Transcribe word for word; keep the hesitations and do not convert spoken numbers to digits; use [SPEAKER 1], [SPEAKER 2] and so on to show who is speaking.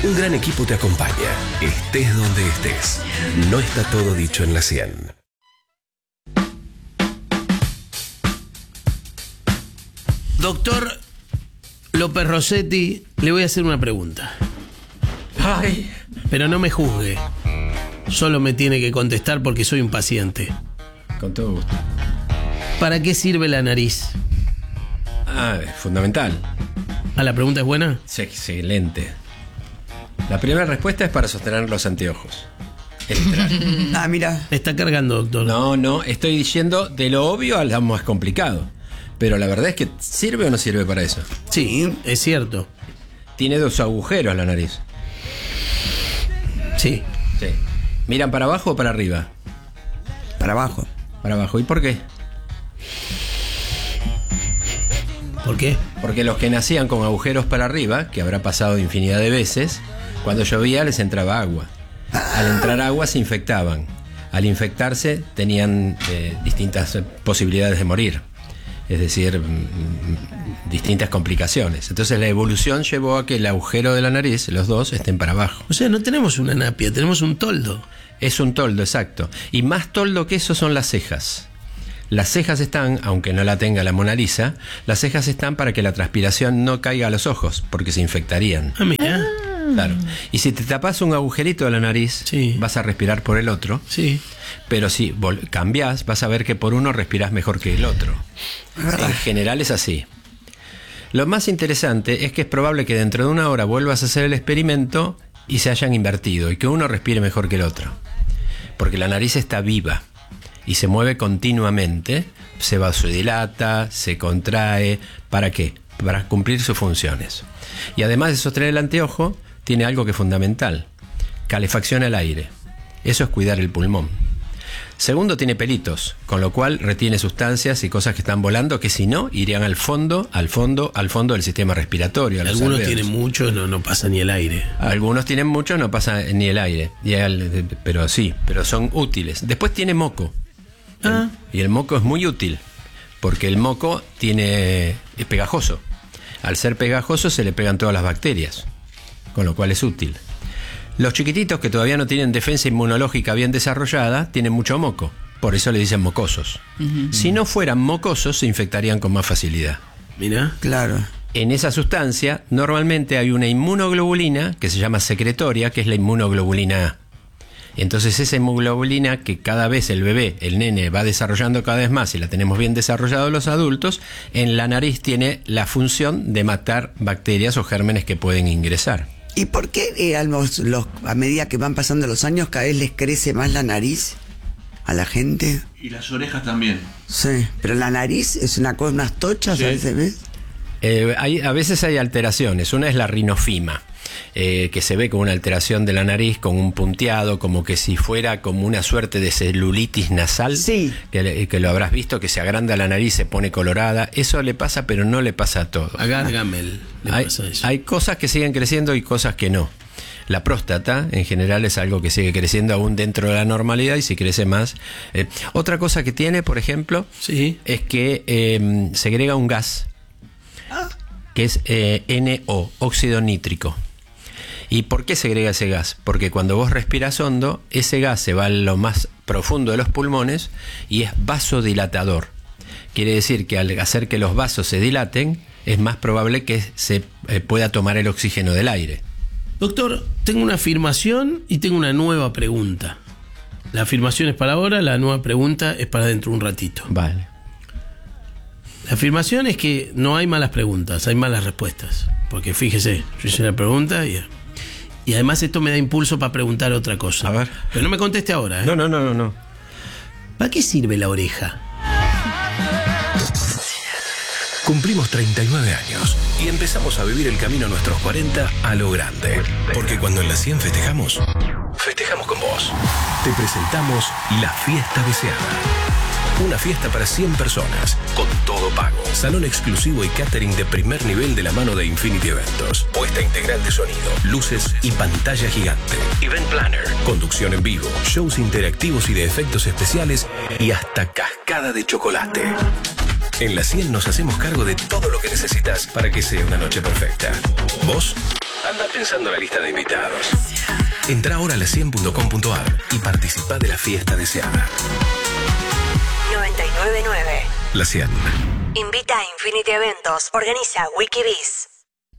[SPEAKER 1] Un gran equipo te acompaña, estés donde estés. No está todo dicho en la cien.
[SPEAKER 2] Doctor López Rossetti, le voy a hacer una pregunta.
[SPEAKER 3] Ay.
[SPEAKER 2] Pero no me juzgue. Solo me tiene que contestar porque soy un paciente.
[SPEAKER 3] Con todo gusto.
[SPEAKER 2] ¿Para qué sirve la nariz?
[SPEAKER 3] Ah, es fundamental.
[SPEAKER 2] ¿Ah, la pregunta es buena?
[SPEAKER 3] Sí, excelente. La primera respuesta es para sostener los anteojos. Entrar.
[SPEAKER 4] Ah, mira.
[SPEAKER 2] Está cargando, doctor.
[SPEAKER 3] No, no, estoy diciendo de lo obvio a lo más complicado. Pero la verdad es que ¿sirve o no sirve para eso?
[SPEAKER 2] Sí, es cierto.
[SPEAKER 3] Tiene dos agujeros la nariz.
[SPEAKER 2] Sí.
[SPEAKER 3] Sí. ¿Miran para abajo o para arriba?
[SPEAKER 4] Para abajo.
[SPEAKER 3] Para abajo. ¿Y por qué?
[SPEAKER 2] ¿Por qué?
[SPEAKER 3] Porque los que nacían con agujeros para arriba, que habrá pasado infinidad de veces, cuando llovía les entraba agua. Al entrar agua se infectaban. Al infectarse tenían eh, distintas posibilidades de morir. Es decir, mm, distintas complicaciones. Entonces la evolución llevó a que el agujero de la nariz, los dos, estén para abajo.
[SPEAKER 2] O sea, no tenemos una napia, tenemos un toldo.
[SPEAKER 3] Es un toldo, exacto. Y más toldo que eso son las cejas. Las cejas están, aunque no la tenga la Mona Lisa, las cejas están para que la transpiración no caiga a los ojos, porque se infectarían.
[SPEAKER 2] Ah, mira.
[SPEAKER 3] Claro. Y si te tapas un agujerito de la nariz,
[SPEAKER 2] sí,
[SPEAKER 3] vas a respirar por el otro.
[SPEAKER 2] Sí.
[SPEAKER 3] Pero si cambiás, vas a ver que por uno respirás mejor que el otro. En general es así. Lo más interesante es que es probable que dentro de una hora vuelvas a hacer el experimento y se hayan invertido y que uno respire mejor que el otro. Porque la nariz está viva y se mueve continuamente, se vasodilata, se contrae. ¿Para qué? Para cumplir sus funciones. Y además de sostener el anteojo, tiene algo que es fundamental: calefacción al aire. Eso es cuidar el pulmón. Segundo, tiene pelitos, con lo cual retiene sustancias y cosas que están volando que si no, irían al fondo, al fondo, al fondo del sistema respiratorio.
[SPEAKER 2] Algunos tienen muchos, no, no pasa ni el aire.
[SPEAKER 3] Algunos tienen muchos, no pasa ni el aire. Y el, pero sí, pero son útiles. Después tiene moco.
[SPEAKER 2] Ah.
[SPEAKER 3] El, y el moco es muy útil, porque el moco tiene, es pegajoso. Al ser pegajoso se le pegan todas las bacterias, con lo cual es útil. Los chiquititos que todavía no tienen defensa inmunológica bien desarrollada tienen mucho moco, por eso le dicen mocosos. Uh-huh. Si no fueran mocosos se infectarían con más facilidad.
[SPEAKER 2] Mira,
[SPEAKER 4] claro.
[SPEAKER 3] En esa sustancia normalmente hay una inmunoglobulina que se llama secretoria, que es la inmunoglobulina A. Entonces esa inmunoglobulina que cada vez el bebé, el nene, va desarrollando cada vez más y la tenemos bien desarrollada los adultos, en la nariz tiene la función de matar bacterias o gérmenes que pueden ingresar.
[SPEAKER 4] ¿Y por qué eh, a, los, los, a medida que van pasando los años cada vez les crece más la nariz a la gente?
[SPEAKER 5] Y las orejas también.
[SPEAKER 4] Sí, pero la nariz es una cosa, unas tochas,
[SPEAKER 5] sí.
[SPEAKER 4] a veces, ¿ves?
[SPEAKER 3] Eh, hay, a veces hay alteraciones. Una es la rinofima, eh, que se ve como una alteración de la nariz, con un punteado, como que si fuera como una suerte de celulitis nasal.
[SPEAKER 4] Sí.
[SPEAKER 3] Que, que lo habrás visto, que se agranda la nariz, se pone colorada. Eso le pasa, pero no le pasa a todos.
[SPEAKER 2] A Gargamel le
[SPEAKER 3] hay,
[SPEAKER 2] pasa eso.
[SPEAKER 3] Hay cosas que siguen creciendo y cosas que no. La próstata, en general, es algo que sigue creciendo aún dentro de la normalidad y si crece más. Eh, otra cosa que tiene, por ejemplo,
[SPEAKER 2] sí,
[SPEAKER 3] es que eh, segrega un gas que es eh, N O, óxido nítrico. ¿Y por qué segrega ese gas? Porque cuando vos respiras hondo, ese gas se va a lo más profundo de los pulmones y es vasodilatador. Quiere decir que al hacer que los vasos se dilaten, es más probable que se eh, pueda tomar el oxígeno del aire.
[SPEAKER 2] Doctor, tengo una afirmación y tengo una nueva pregunta. La afirmación es para ahora, la nueva pregunta es para dentro de un ratito.
[SPEAKER 3] Vale.
[SPEAKER 2] La afirmación es que no hay malas preguntas, hay malas respuestas. Porque fíjese, yo hice una pregunta y, y además esto me da impulso para preguntar otra cosa.
[SPEAKER 3] A ver.
[SPEAKER 2] Pero no me conteste ahora, ¿eh?
[SPEAKER 3] No, no, no, no, no.
[SPEAKER 2] ¿Para qué sirve la oreja?
[SPEAKER 1] Cumplimos treinta y nueve años y empezamos a vivir el camino a nuestros cuarenta a lo grande. Porque cuando en la cien festejamos, festejamos con vos. Te presentamos la fiesta deseada. Una fiesta para cien personas, con todo pago. Salón exclusivo y catering de primer nivel de la mano de Infinity Eventos. Puesta integral de sonido, luces y pantalla gigante. Event Planner, conducción en vivo, shows interactivos y de efectos especiales y hasta cascada de chocolate. En la cien nos hacemos cargo de todo lo que necesitas para que sea una noche perfecta. Vos, anda anda pensando en la lista de invitados. Entrá ahora a la cien punto com punto a r y participá de la fiesta deseada.
[SPEAKER 5] noventa y nueve punto nueve.
[SPEAKER 1] La cien.
[SPEAKER 5] Invita a Infinity Eventos. Organiza Wikibiz.